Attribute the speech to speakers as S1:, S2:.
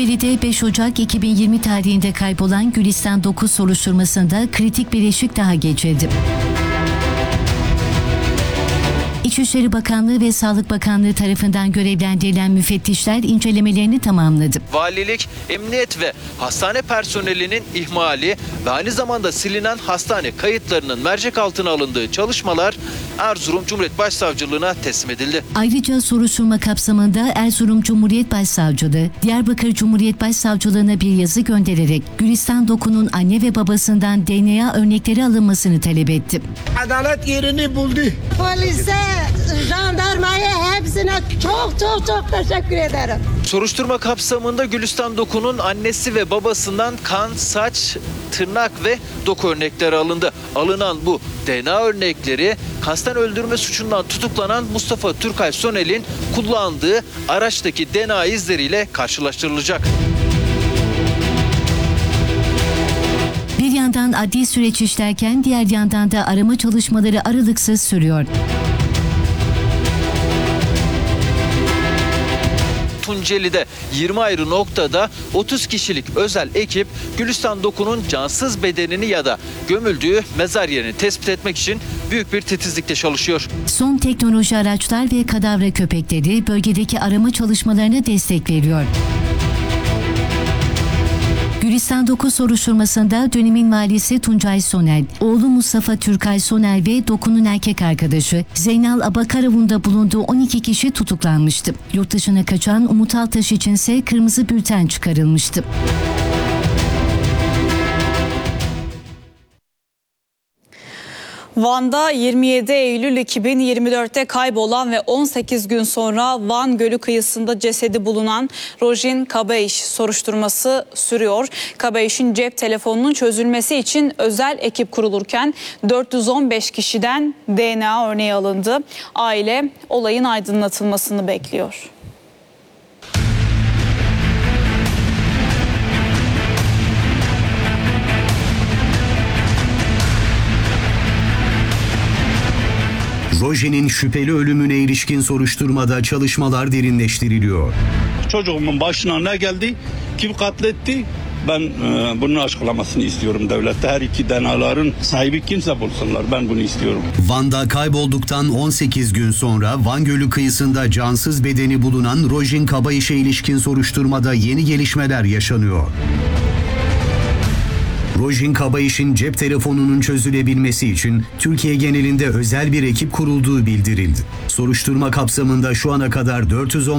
S1: Tunceli'de 5 Ocak 2020 tarihinde kaybolan Gülistan 9 soruşturmasında kritik bir eşik daha geçildi. İçişleri Bakanlığı ve Sağlık Bakanlığı tarafından görevlendirilen müfettişler incelemelerini tamamladı.
S2: Valilik, emniyet ve hastane personelinin ihmali ve aynı zamanda silinen hastane kayıtlarının mercek altına alındığı çalışmalar Erzurum Cumhuriyet Başsavcılığına teslim edildi.
S1: Ayrıca soruşturma kapsamında Erzurum Cumhuriyet Başsavcılığı, Diyarbakır Cumhuriyet Başsavcılığına bir yazı göndererek Gülistan Doku'nun anne ve babasından DNA örnekleri alınmasını talep etti.
S3: Adalet yerini buldu.
S4: Polise, jandarmaya hepsine çok teşekkür ederim.
S2: Soruşturma kapsamında Gülistan Doku'nun annesi ve babasından kan, saç, tırnak ve doku örnekleri alındı. Alınan bu DNA örnekleri kasten öldürme suçundan tutuklanan Mustafa Türkay Sonel'in kullandığı araçtaki DNA izleriyle karşılaştırılacak.
S1: Bir yandan adli süreç işlerken diğer yandan da arama çalışmaları aralıksız sürüyor.
S2: Tunceli'de 20 ayrı noktada 30 kişilik özel ekip Gülistan Doku'nun cansız bedenini ya da gömüldüğü mezar yerini tespit etmek için büyük bir titizlikle çalışıyor.
S1: Son teknoloji araçlar ve kadavra köpekleri bölgedeki arama çalışmalarına destek veriyor. Gülistan Doku soruşturmasında dönemin valisi Tuncay Sonel, oğlu Mustafa Türkay Sonel ve Doku'nun erkek arkadaşı Zeynal Abakarov'un bulunduğu 12 kişi tutuklanmıştı. Yurt dışına kaçan Umut Altaş içinse kırmızı bülten çıkarılmıştı.
S5: Van'da 27 Eylül 2024'te kaybolan ve 18 gün sonra Van Gölü kıyısında cesedi bulunan Rojin Kabayiş soruşturması sürüyor. Kabayiş'in cep telefonunun çözülmesi için özel ekip kurulurken 415 kişiden DNA örneği alındı. Aile olayın aydınlatılmasını bekliyor.
S6: Rojin'in şüpheli ölümüne ilişkin soruşturmada çalışmalar derinleştiriliyor.
S7: Çocuğumun başına ne geldi, kim katletti? Ben bunun açıklamasını istiyorum devlette. Her iki DNA'ların sahibi kimse bulsunlar. Ben bunu istiyorum.
S6: Van'da kaybolduktan 18 gün sonra Van Gölü kıyısında cansız bedeni bulunan Rojin Kabayiş'e ilişkin soruşturmada yeni gelişmeler yaşanıyor. Rojin Kabayiş'in cep telefonunun çözülebilmesi için Türkiye genelinde özel bir ekip kurulduğu bildirildi. Soruşturma kapsamında şu ana kadar 410